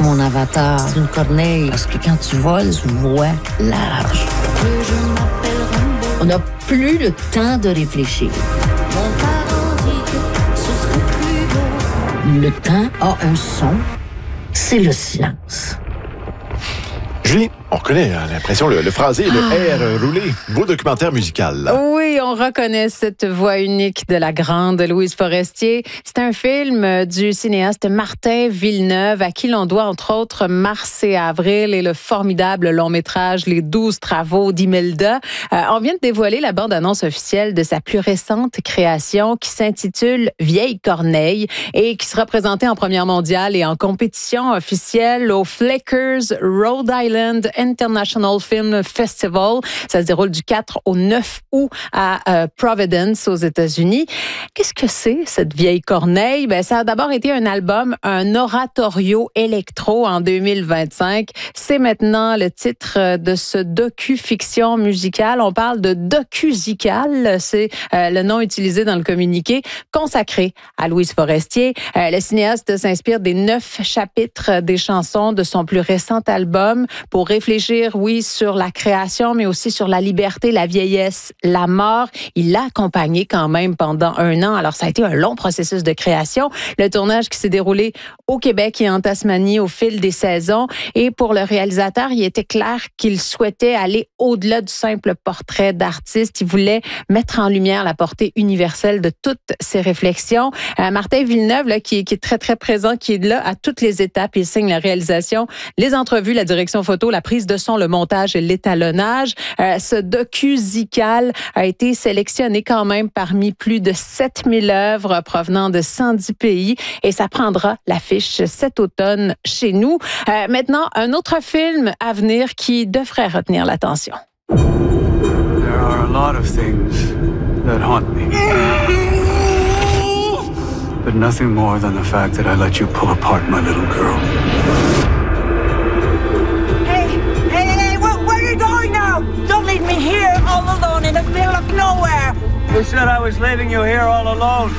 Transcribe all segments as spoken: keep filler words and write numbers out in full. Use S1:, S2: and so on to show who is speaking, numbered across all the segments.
S1: mon avatar. C'est une corneille. Parce que quand tu voles, tu vois large. On n'a plus le temps de réfléchir. Le temps a un son. C'est le silence.
S2: Julie, on reconnaît hein, l'impression, le, le phrasé, le air roulé, beau documentaire musical. Là.
S3: Oui, on reconnaît cette voix unique de la grande Louise Forestier. C'est un film du cinéaste Martin Villeneuve, à qui l'on doit entre autres Mars et Avril et le formidable long-métrage Les douze travaux d'Imelda. Euh, on vient de dévoiler la bande-annonce officielle de sa plus récente création qui s'intitule Vieille Corneille et qui sera présentée en première mondiale et en compétition officielle au Flickers Rhode Island International Film Festival. Ça se déroule du quatre au neuf août à euh, Providence, aux États-Unis. Qu'est-ce que c'est, cette vieille corneille? Ben, ça a d'abord été un album, un oratorio électro en deux mille vingt-cinq. C'est maintenant le titre de ce docu-fiction musicale. On parle de docusical. C'est euh, le nom utilisé dans le communiqué consacré à Louise Forestier. Euh, le cinéaste s'inspire des neuf chapitres des chansons de son plus récent album pour réfléchir, oui, sur la création, mais aussi sur la liberté, la vieillesse, la mort. Il l'a accompagné quand même pendant un an. Alors, ça a été un long processus de création. Le tournage qui s'est déroulé au Québec et en Tasmanie au fil des saisons. Et pour le réalisateur, il était clair qu'il souhaitait aller au-delà du simple portrait d'artiste. Il voulait mettre en lumière la portée universelle de toutes ses réflexions. Euh, Martin Villeneuve, là, qui, qui est très, très présent, qui est là à toutes les étapes. Il signe la réalisation, les entrevues, la direction photo, la prise de son, le montage et l'étalonnage. Euh, ce docu-sical a été sélectionné quand même parmi plus de sept mille œuvres provenant de cent dix pays et ça prendra l'affiche cet automne chez nous. Euh, maintenant, un autre film à venir qui devrait retenir l'attention.
S4: There are a lot of things that haunt me. But nothing more than the fact that I let you pull apart my little girl.
S5: Don't leave me here all alone in the middle of nowhere.
S4: Who said I was leaving you here all alone?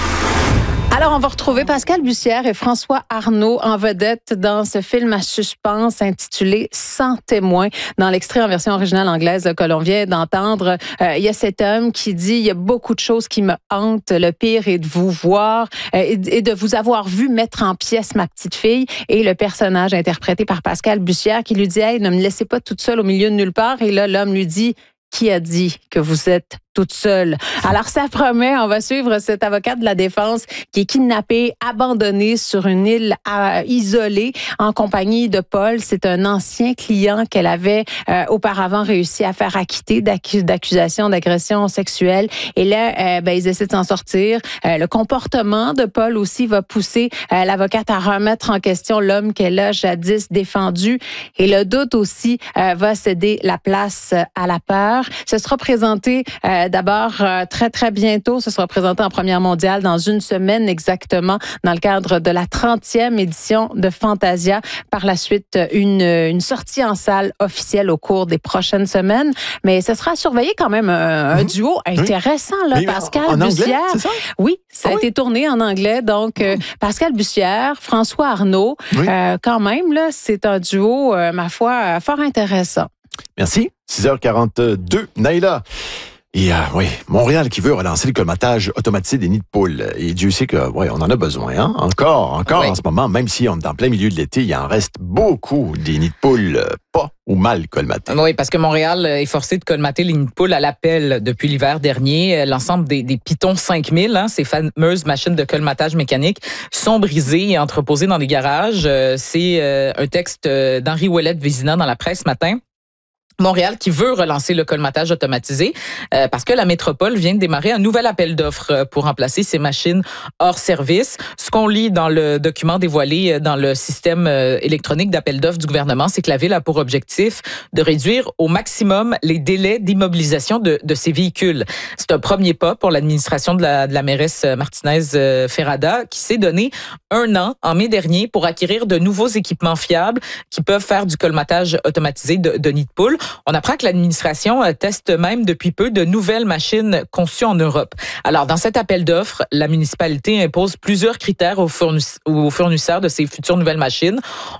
S3: Alors, on va retrouver Pascal Bussière et François Arnault en vedette dans ce film à suspense intitulé Sans témoin. Dans l'extrait en version originale anglaise là, que l'on vient d'entendre, euh, il y a cet homme qui dit « Il y a beaucoup de choses qui me hantent. Le pire est de vous voir euh, et, et de vous avoir vu mettre en pièces ma petite fille. » Et le personnage interprété par Pascal Bussière qui lui dit « Hey, ne me laissez pas toute seule au milieu de nulle part. » Et là, l'homme lui dit « Qui a dit que vous êtes toute seule? » Alors, ça promet, on va suivre cet avocat de la défense qui est kidnappé, abandonné sur une île à, isolée en compagnie de Paul. C'est un ancien client qu'elle avait euh, auparavant réussi à faire acquitter d'acc- d'accusations d'agression sexuelle. Et là, euh, ben, ils essaient de s'en sortir. Euh, le comportement de Paul aussi va pousser euh, l'avocate à remettre en question l'homme qu'elle a jadis défendu. Et le doute aussi euh, va céder la place à la peur. Ce sera présenté euh, d'abord euh, très, très bientôt. Ce sera présenté en première mondiale dans une semaine exactement dans le cadre de la trentième édition de Fantasia. Par la suite, une, une sortie en salle officielle au cours des prochaines semaines. Mais ce sera surveillé quand même un, un duo intéressant, là,
S2: oui,
S3: Pascal
S2: en, en
S3: Bussière.
S2: anglais, c'est ça?
S3: Oui, ça
S2: ah
S3: a
S2: oui?
S3: été tourné en anglais. Donc, euh, Pascal Bussière, François Arnault,
S2: oui.
S3: euh, quand même, là, c'est un duo, euh, ma foi, fort intéressant.
S2: Merci. six heures quarante-deux. Naïla. Et euh, oui, Montréal qui veut relancer le colmatage automatisé des nids de poules. Et Dieu sait que, ouais, on en a besoin, hein? Encore, encore
S3: oui.
S2: en ce moment, même si on est en plein milieu de l'été, il en reste beaucoup des nids de poules euh, pas ou mal colmatés.
S6: Oui, parce que Montréal est forcé de colmater les nids de poules à l'appel depuis l'hiver dernier. L'ensemble des, des Python cinq mille, hein, ces fameuses machines de colmatage mécanique, sont brisées et entreposées dans des garages. C'est euh, un texte d'Henri Ouellette-Vézina dans la presse ce matin. Montréal qui veut relancer le colmatage automatisé euh, parce que la métropole vient de démarrer un nouvel appel d'offres pour remplacer ces machines hors service. Ce qu'on lit dans le document dévoilé dans le système électronique d'appel d'offres du gouvernement, c'est que la Ville a pour objectif de réduire au maximum les délais d'immobilisation de, de ces véhicules. C'est un premier pas pour l'administration de la, de la mairesse Martinez-Ferrada qui s'est donné un an en mai dernier pour acquérir de nouveaux équipements fiables qui peuvent faire du colmatage automatisé de, de nids de poules. On apprend que l'administration teste même depuis peu de nouvelles machines conçues en Europe. Alors, dans cet appel d'offres, la municipalité impose plusieurs critères aux, fourniss- aux fournisseurs de ces futures nouvelles machines.